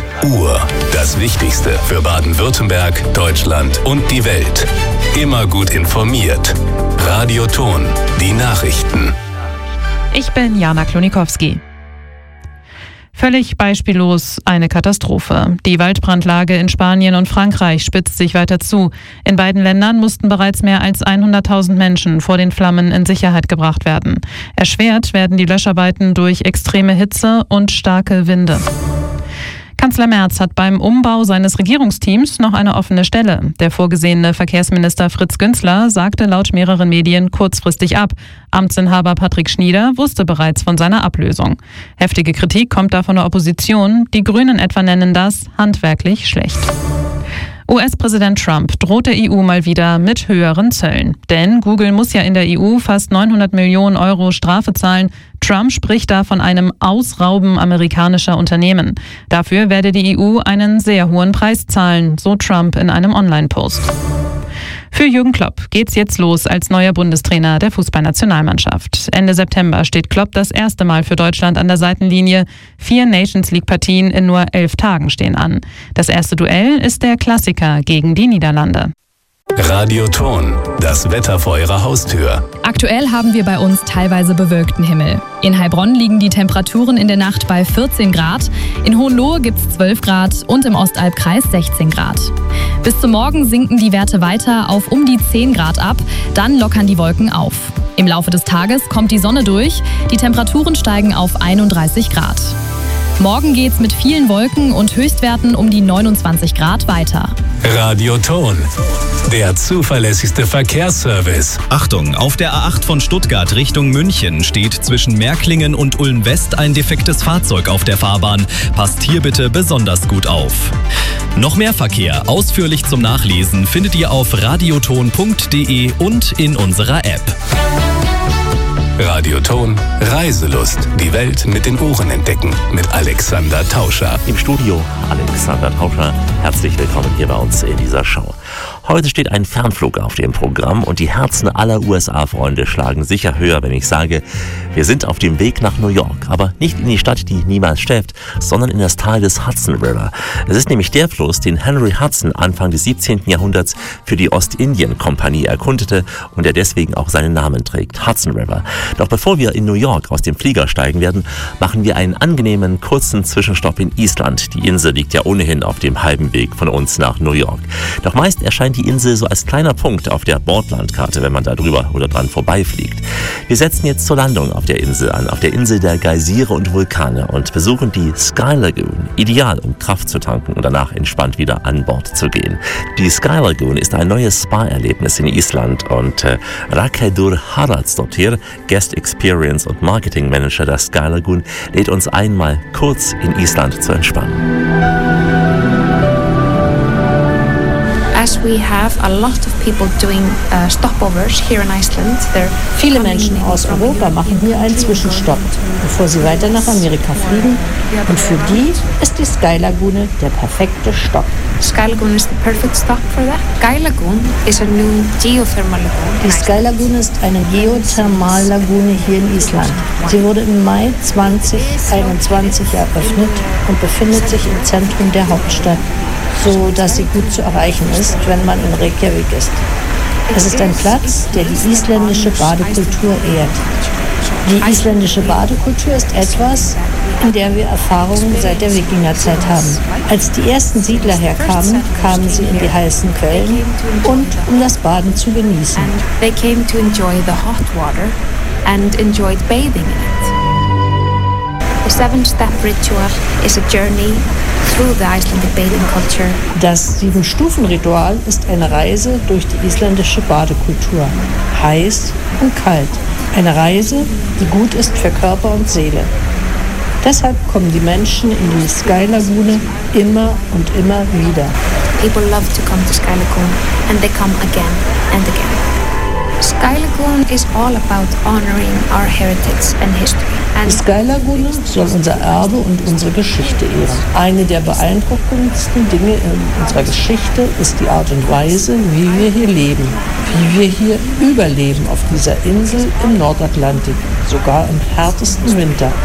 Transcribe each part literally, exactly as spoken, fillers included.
Uhr. Das Wichtigste für Baden-Württemberg, Deutschland und die Welt. Immer gut informiert. Radio Ton, die Nachrichten. Ich bin Jana Klonikowski. Völlig beispiellos eine Katastrophe. Die Waldbrandlage in Spanien und Frankreich spitzt sich weiter zu. In beiden Ländern mussten bereits mehr als hunderttausend Menschen vor den Flammen in Sicherheit gebracht werden. Erschwert werden die Löscharbeiten durch extreme Hitze und starke Winde. Kanzler Merz hat beim Umbau seines Regierungsteams noch eine offene Stelle. Der vorgesehene Verkehrsminister Fritz Günzler sagte laut mehreren Medien kurzfristig ab. Amtsinhaber Patrick Schnieder wusste bereits von seiner Ablösung. Heftige Kritik kommt da von der Opposition. Die Grünen etwa nennen das handwerklich schlecht. U S-Präsident Trump droht der E U mal wieder mit höheren Zöllen. Denn Google muss ja in der E U fast neunhundert Millionen Euro Strafe zahlen. Trump spricht da von einem Ausrauben amerikanischer Unternehmen. Dafür werde die E U einen sehr hohen Preis zahlen, so Trump in einem Online-Post. Für Jürgen Klopp geht's jetzt los als neuer Bundestrainer der Fußballnationalmannschaft. Ende September steht Klopp das erste Mal für Deutschland an der Seitenlinie. Vier Nations-League-Partien in nur elf Tagen stehen an. Das erste Duell ist der Klassiker gegen die Niederlande. Radio Ton, das Wetter vor Ihrer Haustür. Aktuell haben wir bei uns teilweise bewölkten Himmel. In Heilbronn liegen die Temperaturen in der Nacht bei vierzehn Grad, in Hohenlohe gibt es zwölf Grad und im Ostalbkreis sechzehn Grad. Bis zum Morgen sinken die Werte weiter auf um die zehn Grad ab, dann lockern die Wolken auf. Im Laufe des Tages kommt die Sonne durch, die Temperaturen steigen auf einunddreißig Grad. Morgen geht's mit vielen Wolken und Höchstwerten um die neunundzwanzig Grad weiter. Radio Ton, der zuverlässigste Verkehrsservice. Achtung, auf der A acht von Stuttgart Richtung München steht zwischen Märklingen und Ulm-West ein defektes Fahrzeug auf der Fahrbahn. Passt hier bitte besonders gut auf. Noch mehr Verkehr ausführlich zum Nachlesen findet ihr auf radioton punkt de und in unserer App. Radio Ton, Reiselust. Die Welt mit den Ohren entdecken. Mit Alexander Tauscher. Im Studio Alexander Tauscher. Herzlich willkommen hier bei uns in dieser Show. Heute steht ein Fernflug auf dem Programm und die Herzen aller U S A-Freunde schlagen sicher höher, wenn ich sage, wir sind auf dem Weg nach New York. Aber nicht in die Stadt, die niemals schläft, sondern in das Tal des Hudson River. Es ist nämlich der Fluss, den Henry Hudson Anfang des siebzehnten Jahrhunderts für die Ostindien-Kompanie erkundete und der deswegen auch seinen Namen trägt, Hudson River. Doch bevor wir in New York aus dem Flieger steigen werden, machen wir einen angenehmen, kurzen Zwischenstopp in Island. Die Insel liegt ja ohnehin auf dem halben Weg von uns nach New York. Doch meist erscheint die Insel so als kleiner Punkt auf der Bordlandkarte, wenn man da drüber oder dran vorbeifliegt. Wir setzen jetzt zur Landung auf der Insel an, auf der Insel der Geysire und Vulkane und besuchen die Sky Lagoon. Ideal, um Kraft zu tanken und danach entspannt wieder an Bord zu gehen. Die Sky Lagoon ist ein neues Spa-Erlebnis in Island und äh, Rakedur Haraldsdottir, Guest Experience und Marketing Manager der Sky Lagoon, lädt uns einmal kurz in Island zu entspannen. As we have a lot of people doing uh, stopovers here in Iceland. Viele Menschen aus Europa machen hier einen Zwischenstopp, bevor sie weiter nach Amerika fliegen. Und für die ist die Sky Lagune der perfekte Stopp. Sky Lagoon is the perfect stop for that. Sky Lagoon is a new geothermal lagoon. Die Sky Lagune ist eine Geothermallagune hier in Island. Sie wurde im Mai zwanzig einundzwanzig eröffnet und befindet sich im Zentrum der Hauptstadt, so dass sie gut zu erreichen ist, wenn man in Reykjavik ist. Es ist ein Platz, der die isländische Badekultur ehrt. Die isländische Badekultur ist etwas, in der wir Erfahrungen seit der Wikingerzeit haben. Als die ersten Siedler herkamen, kamen sie in die heißen Quellen und um das Baden zu genießen. They came to enjoy the hot water and enjoyed bathing in it. The seven-step ritual is a journey through the Icelandic bathing culture. Das Sieben-Stufen-Ritual ist eine Reise durch die isländische Badekultur. Heiß und kalt. Eine Reise, die gut ist für Körper und Seele. Deshalb kommen die Menschen in die Sky Lagune immer und immer wieder. People love to come to Sky Lagoon and they come again and again. Sky Lagoon is all about honoring our heritage and history. Die Sky Lagune soll unser Erbe und unsere Geschichte ehren. Eine der beeindruckendsten Dinge in unserer Geschichte ist die Art und Weise, wie wir hier leben. Wie wir hier überleben auf dieser Insel im Nordatlantik, sogar im härtesten Winter.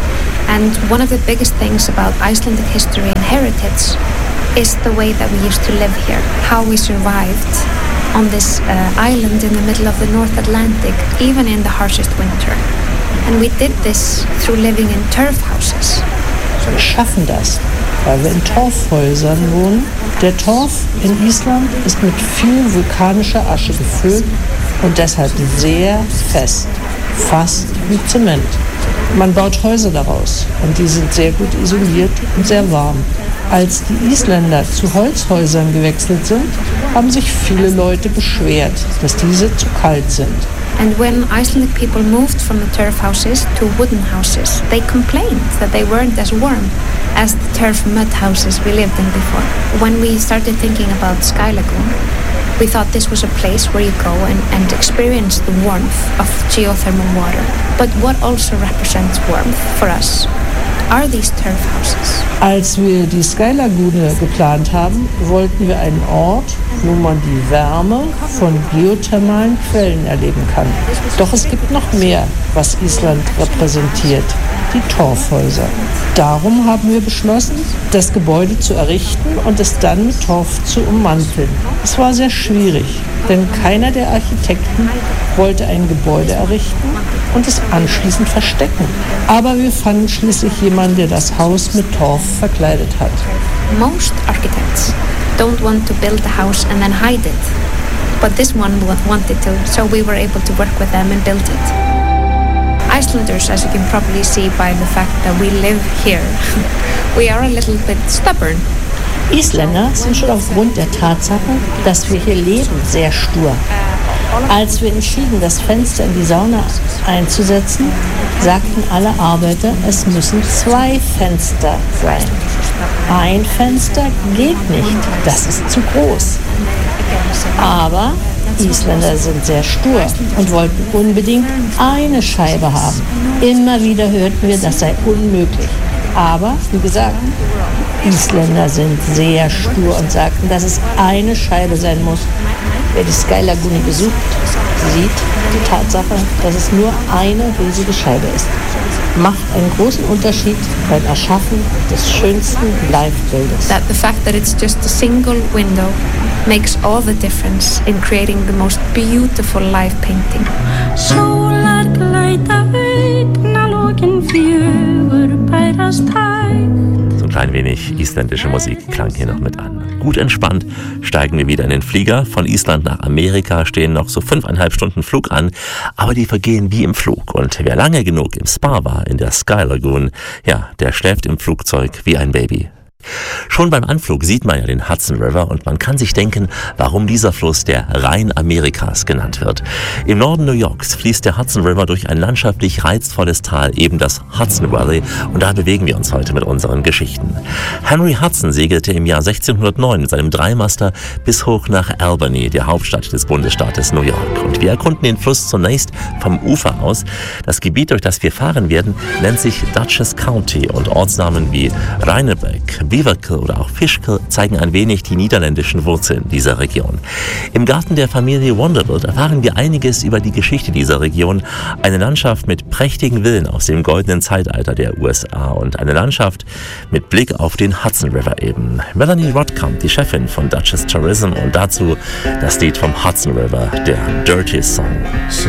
And one of the biggest things about Icelandic history and heritage is the way that we used to live here, how we survived on this uh, island in the middle of the North Atlantic, even in the harshest winter. And we did this through living in turf houses. Wir schaffen das, weil wir in Torfhäusern wohnen. Der Torf in Island ist mit viel vulkanischer Asche gefüllt und deshalb sehr fest, fast wie Zement. Man baut Häuser daraus und die sind sehr gut isoliert und sehr warm. Als die Isländer zu Holzhäusern gewechselt sind, haben sich viele Leute beschwert, dass diese zu kalt sind. And when Icelandic people moved from the turf houses to wooden houses, they complained that they weren't as warm as the turf mud houses we lived in before. When we started thinking about Sky Lagoon, we thought this was a place where you go and, and experience the warmth of geothermal water. But what also represents warmth for us are these turf houses. Als wir die Sky Lagune geplant haben, wollten wir einen Ort, wo man die Wärme von geothermalen Quellen erleben kann. Doch es gibt noch mehr, was Island repräsentiert, die Torfhäuser. Darum haben wir beschlossen, das Gebäude zu errichten und es dann mit Torf zu ummanteln. Es war sehr schwierig, denn keiner der Architekten wollte ein Gebäude errichten und es anschließend verstecken. Aber wir fanden schließlich jemanden, der das Haus mit Torf verkleidet hat. Most architects don't want to build a house and then hide it. But this one wanted to, so we were able to work with them and build it. Icelanders, as you can probably see by the fact that we live here, we are a little bit stubborn. Isländer sind schon aufgrund der Tatsache, dass wir hier leben, sehr stur. Als wir entschieden, das Fenster in die Sauna einzusetzen, sagten alle Arbeiter, es müssen zwei Fenster sein. Ein Fenster geht nicht, das ist zu groß. Aber Isländer sind sehr stur und wollten unbedingt eine Scheibe haben. Immer wieder hörten wir, das sei unmöglich. Aber, wie gesagt, Isländer sind sehr stur und sagten, dass es eine Scheibe sein muss. Wer die Sky Lagune besucht, sieht die Tatsache, dass es nur eine riesige Scheibe ist. Macht einen großen Unterschied beim Erschaffen des schönsten Live-Bildes. That the fact that it's just a single window makes all the difference in creating the most beautiful live painting. Sólar glæta augnalokin fjögur bærast hægt. So ein klein wenig isländische Musik klang hier noch mit an. Gut entspannt steigen wir wieder in den Flieger. Von Island nach Amerika stehen noch so fünfeinhalb Stunden Flug an, aber die vergehen wie im Flug. Und wer lange genug im Spa war, in der Sky Lagoon, ja, der schläft im Flugzeug wie ein Baby. Schon beim Anflug sieht man ja den Hudson River und man kann sich denken, warum dieser Fluss der Rhein Amerikas genannt wird. Im Norden New Yorks fließt der Hudson River durch ein landschaftlich reizvolles Tal, eben das Hudson Valley, und da bewegen wir uns heute mit unseren Geschichten. Henry Hudson segelte im Jahr sechzehnhundertneun mit seinem Dreimaster bis hoch nach Albany, der Hauptstadt des Bundesstaates New York. Und wir erkunden den Fluss zunächst vom Ufer aus. Das Gebiet, durch das wir fahren werden, nennt sich Dutchess County und Ortsnamen wie Rhinebeck, Beaverkill oder auch Fishkill zeigen ein wenig die niederländischen Wurzeln dieser Region. Im Garten der Familie Vanderbilt erfahren wir einiges über die Geschichte dieser Region. Eine Landschaft mit prächtigen Villen aus dem goldenen Zeitalter der U S A und eine Landschaft mit Blick auf den Hudson River eben. Melanie Rodkamp, die Chefin von Dutchess Tourism, und dazu das Lied vom Hudson River, der Dirty Song. So